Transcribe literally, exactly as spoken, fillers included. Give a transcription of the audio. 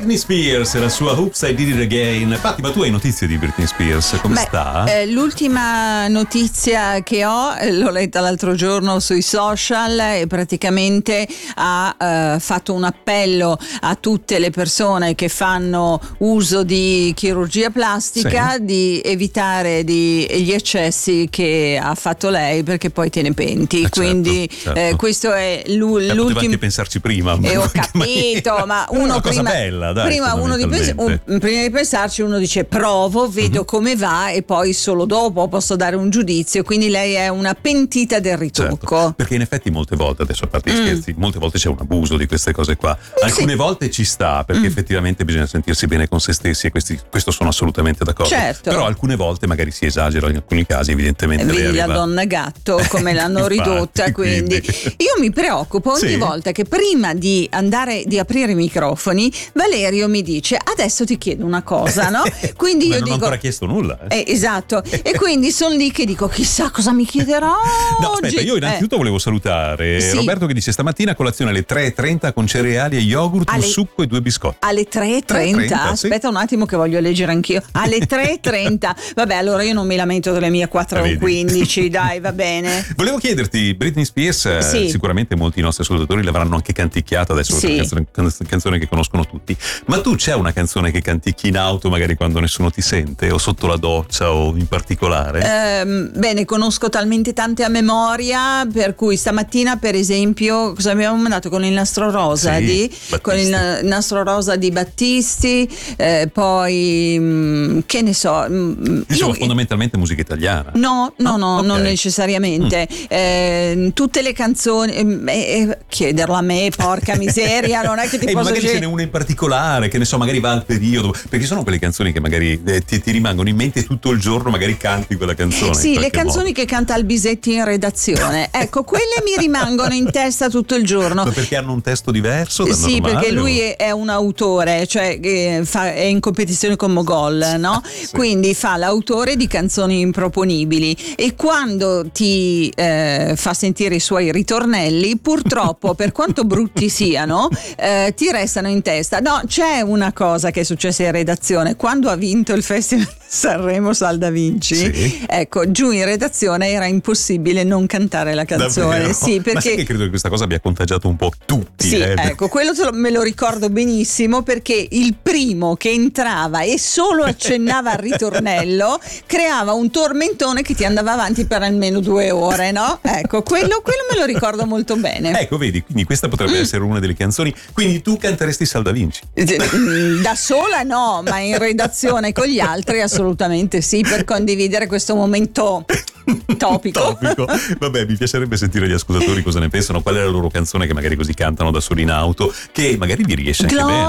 Britney Spears e la sua Oops, I Did It Again. Patti, ma tu hai notizie di Britney Spears? Come Beh, sta? Eh, l'ultima notizia che ho, eh, l'ho letta l'altro giorno sui social, e praticamente ha eh, fatto un appello a tutte le persone che fanno uso di chirurgia plastica Sì. di evitare di, gli eccessi che ha fatto lei, perché poi te ne penti. Eh, certo, Quindi certo. Eh, questo è l'u- Eh, poteva l'ultimo. anche pensarci prima. E in ho qualche capito, maniera. ma È uno una cosa prima, bella, dai, prima, uno di pens- fondamentalmente. un- prima di pensarci uno dice provo, vedo Mhm. come va e poi solo dopo posso dare un giudizio. Quindi lei è una pentita del ritocco. Certo, perché in effetti molte volte, adesso a parte gli Mm. scherzi, molte volte c'è un abuso di queste cose qua. Alcune sì. volte ci sta, perché Mm. effettivamente bisogna sentirsi bene con se stessi, e questi, questo sono assolutamente d'accordo. Certo. Però alcune volte magari si esagera, in alcuni casi evidentemente lei Vedi la arriva... donna gatto come l'hanno Infatti, ridotta, quindi. quindi. Io mi preoccupo ogni Sì. volta che prima di andare di aprire i microfoni Valerio mi dice adesso ti chiedo una cosa, no? Quindi Ma io non ho dico ancora chiesto nulla. eh. eh, esatto, e quindi sono lì che dico chissà cosa mi chiederà No, oggi. aspetta, io innanzitutto Eh. volevo salutare Sì. Roberto che dice stamattina colazione alle tre e trenta con cereali e yogurt, Alle- un succo e due biscotti. Alle tre e tre e trenta? trenta, sì. Aspetta un attimo che voglio leggere anch'io. Alle tre e trenta. Vabbè, allora io non mi lamento delle mie quattro e quindici, dai, va bene. Volevo chiederti, Britney Spears, eh, Sì. sicuramente molti nostri ascoltatori l'avranno anche canticchiata adesso, Sì. perché è una canzone, canzone che conoscono tutti. Ma tu c'è una canzone che canticchi in auto, magari quando nessuno ti sente, o sotto la doccia, o in particolare? Ehm, bene, conosco talmente tante a memoria, per cui stamattina, per esempio, cosa abbiamo mandato con il nastro rosa Sì, di Battisti. con il na- nastro rosa di Battisti, eh, poi mh, che ne so, mh, Diciamo io- fondamentalmente musica italiana. No, no, Ah, no, ok. non necessariamente. Eh, tutte le canzoni, ehm, eh, eh, chiederlo a me, porca miseria, non è che ti E posso magari dire. ce n'è una in particolare, che ne so, magari va al periodo, perché sono quelle canzoni che magari eh, ti, ti rimangono in mente tutto il giorno, magari canti quella canzone. Sì, in le qualche canzoni modo. che canta Albisetti in redazione, ecco, quelle mi rimangono in testa tutto il giorno. Ma perché hanno un testo diverso? Da Sì, normale, perché lui o- è, è un autore, cioè che fa- è in competizione con Mogol, no? Sì. Quindi fa l'autore di canzoni improponibili, e quando ti eh, fa sentire i suoi ritornelli, purtroppo, per quanto brutti siano, eh, ti restano in testa. No, c'è una cosa che è successa in redazione quando ha vinto il Festival Sanremo Sal da Vinci. Sì. Ecco, giù in redazione era impossibile non cantare la canzone. Davvero? Sì, Ma sai perché che credo che questa cosa abbia contagiato un po' tutti. sì, eh? ecco, quello te lo- me lo ricordo benissimo, perché il primo che entrava e solo accennava al ritornello creava un tormentone che ti andava avanti per almeno due ore, no? Ecco, quello, quello me lo ricordo molto bene. Ecco, vedi, quindi questa potrebbe Mm. essere una delle canzoni. Quindi tu canteresti Sal da Vinci. Mm, Da sola no, ma in redazione con gli altri assolutamente sì, per condividere questo momento topico. Topico. Vabbè, mi piacerebbe sentire gli ascoltatori cosa ne pensano, qual è la loro canzone che magari così cantano da soli in auto, che magari vi riesce anche Gloria bene.